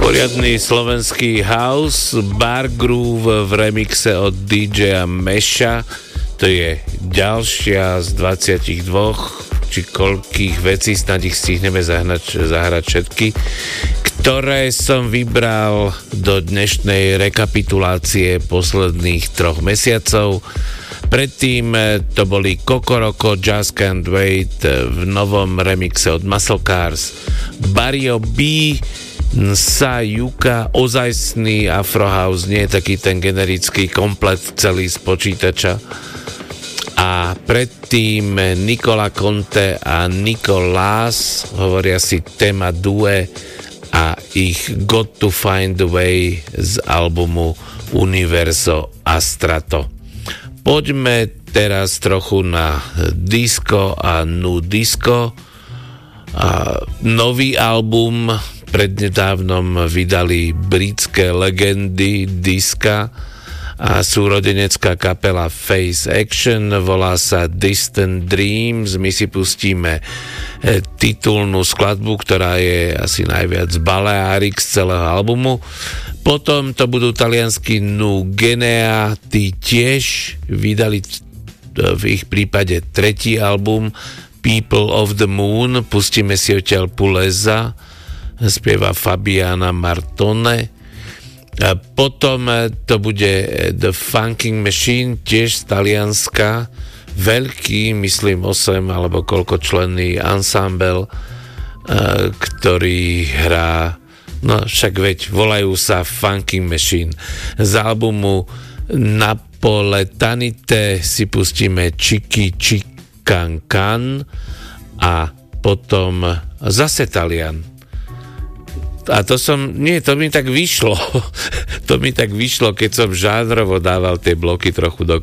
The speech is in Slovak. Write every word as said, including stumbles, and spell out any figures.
Poriadny slovenský house, bar groove v remixe od dý džeja Mesha. To je ďalšia z dvadsaťdva či koľkých vecí, snad ich stihneme zahrať, zahrať všetky, ktoré som vybral do dnešnej rekapitulácie posledných troch mesiacov. Predtým to boli Kokoroko, Just Can't Wait v novom remixe od Muscle Cars, Barrio B, Nsa Yuka, ozajstný Afrohouse, nie je taký ten generický komplet celý z počítača. A predtým Nicola Conte a Nicolás, hovoria si Tema Due a ich Got to Find a Way z albumu Universo Astrato. Poďme teraz trochu na disco a nu disco. A nový album prednedávnom vydali britské legendy diska a súrodenecká kapela Face Action, volá sa Distant Dreams. My si pustíme titulnú skladbu, ktorá je asi najviac baleárik z celého albumu. Potom to budú taliansky Nu Genea, tí tiež vydali v ich prípade tretí album People of the Moon. Pustíme si odtiaľ Puleza, spieva Fabiana Martone. A potom to bude The Funking Machine, tiež z Talianska, veľký, myslím osem alebo koľko členný ensemble, ktorý hrá, no však veď, volajú sa Funking Machine. Z albumu Napoletanite si pustíme Čiki Čikan Kan a potom zase Talian. A to som, nie, to mi tak vyšlo. To mi tak vyšlo, keď som žánrovo dával tie bloky trochu do